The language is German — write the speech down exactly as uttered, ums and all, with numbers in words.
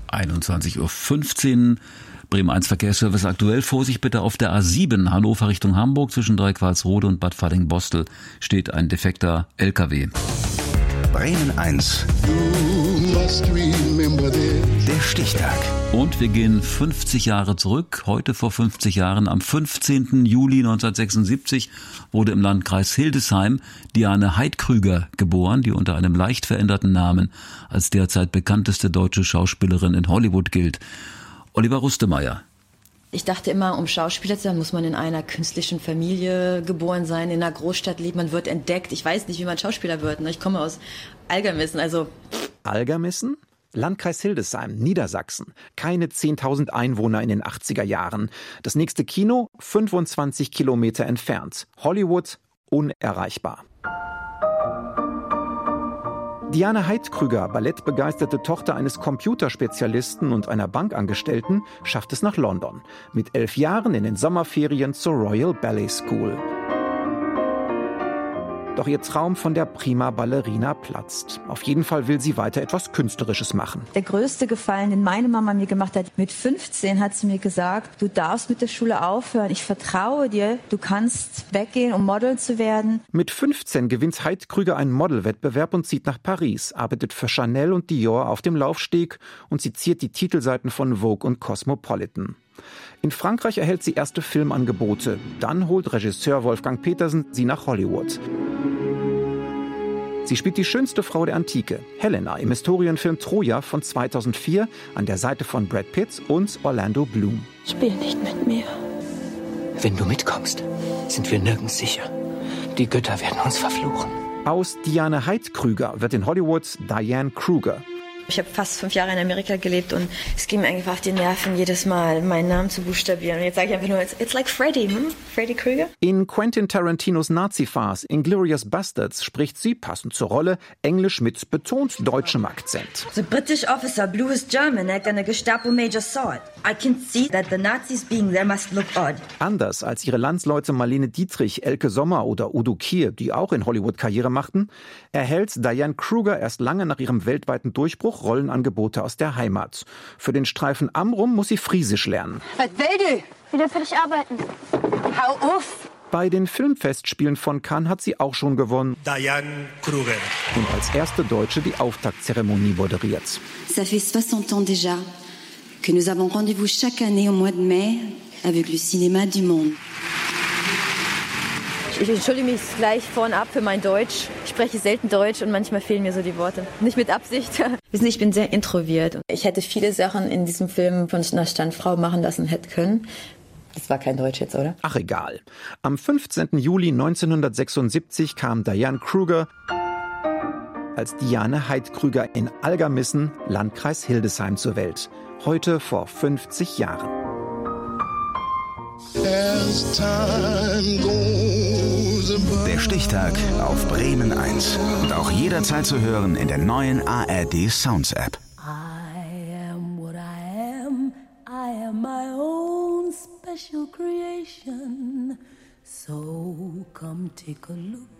einundzwanzig Uhr fünfzehn. Bremen eins Verkehrsservice aktuell. Vorsicht bitte auf der A sieben Hannover Richtung Hamburg. Zwischen Dreiquartsrode und Bad Falling-Bostel steht ein defekter L K W. Bremen eins. Der Stichtag. Und wir gehen fünfzig Jahre zurück. Heute vor fünfzig Jahren, am fünfzehnten Juli neunzehnhundertsechsundsiebzig, wurde im Landkreis Hildesheim Diane Heidkrüger geboren, die unter einem leicht veränderten Namen als derzeit bekannteste deutsche Schauspielerin in Hollywood gilt. Oliver Rustemeyer. Ich dachte immer, um Schauspieler zu sein, muss man in einer künstlichen Familie geboren sein, in einer Großstadt leben, man wird entdeckt. Ich weiß nicht, wie man Schauspieler wird. Ich komme aus Algermissen, also... Algermissen? Landkreis Hildesheim, Niedersachsen. Keine zehntausend Einwohner in den achtziger Jahren. Das nächste Kino fünfundzwanzig Kilometer entfernt. Hollywood unerreichbar. Diane Heidkrüger, ballettbegeisterte Tochter eines Computerspezialisten und einer Bankangestellten, schafft es nach London. Mit elf Jahren in den Sommerferien zur Royal Ballet School. Doch ihr Traum von der Prima Ballerina platzt. Auf jeden Fall will sie weiter etwas Künstlerisches machen. Der größte Gefallen, den meine Mama mir gemacht hat, mit fünfzehn hat sie mir gesagt, du darfst mit der Schule aufhören, ich vertraue dir, du kannst weggehen, um Model zu werden. Mit fünfzehn gewinnt Heidkrüger einen Modelwettbewerb und zieht nach Paris, arbeitet für Chanel und Dior auf dem Laufsteg und sie ziert die Titelseiten von Vogue und Cosmopolitan. In Frankreich erhält sie erste Filmangebote. Dann holt Regisseur Wolfgang Petersen sie nach Hollywood. Sie spielt die schönste Frau der Antike, Helena, im Historienfilm Troja von zweitausendvier an der Seite von Brad Pitt und Orlando Bloom. Spiel nicht mit mir. Wenn du mitkommst, sind wir nirgends sicher. Die Götter werden uns verfluchen. Aus Diane Heidkrüger wird in Hollywood Diane Kruger. Ich habe fast fünf Jahre in Amerika gelebt und es ging mir einfach auf die Nerven, jedes Mal meinen Namen zu buchstabieren. Und jetzt sage ich einfach nur, it's, it's like Freddy, hm? Freddy Krueger. In Quentin Tarantinos Nazi-Farce Inglourious Basterds spricht sie, passend zur Rolle, Englisch mit betont deutschem Akzent. The British officer blew his German and a Gestapo major saw it. I can see that the Nazis being there must look odd. Anders als ihre Landsleute Marlene Dietrich, Elke Sommer oder Udo Kier, die auch in Hollywood Karriere machten, erhält Diane Kruger erst lange nach ihrem weltweiten Durchbruch Rollenangebote aus der Heimat. Für den Streifen Amrum muss sie Friesisch lernen. Was will du? Wieder für dich arbeiten. Hau auf! Bei den Filmfestspielen von Cannes hat sie auch schon gewonnen. Diane Kruger. Und als erste Deutsche die Auftaktzeremonie moderiert. Ça fait soixante ans déjà que nous avons rendez-vous chaque année au mois de mai avec le cinéma du monde. Ich entschuldige mich gleich vornab für mein Deutsch. Ich spreche selten Deutsch und manchmal fehlen mir so die Worte. Nicht mit Absicht. Ich bin sehr introvertiert. Ich hätte viele Sachen in diesem Film von einer Standfrau machen lassen hätte können. Das war kein Deutsch jetzt, oder? Ach egal. Am fünfzehnten Juli neunzehnhundertsechsundsiebzig kam Diane Kruger als Diane Heidkrüger in Algermissen, Landkreis Hildesheim, zur Welt. Heute vor fünfzig Jahren. Der Stichtag auf Bremen eins. Und auch jederzeit zu hören in der neuen A R D Sounds App. I am what I am. I am my own special creation. So come take a look